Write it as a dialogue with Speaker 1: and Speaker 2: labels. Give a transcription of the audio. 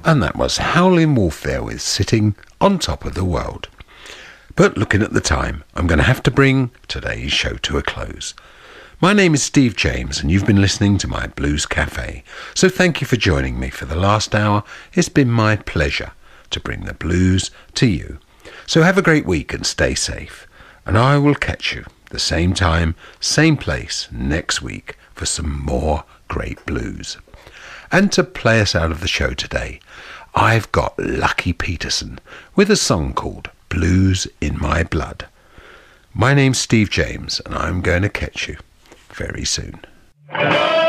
Speaker 1: And that was Howlin' Wolf there with Sitting on Top of the World. But looking at the time, I'm going to have to bring today's show to a close. My name is Steve James, and you've been listening to my Blues Cafe. So thank you for joining me for the last hour. It's been my pleasure to bring the blues to you. So have a great week and stay safe. And I will catch you the same time, same place next week for some more great blues. And to play us out of the show today, I've got Lucky Peterson with a song called Blues in My Blood. My name's Steve James, and I'm going to catch you very soon.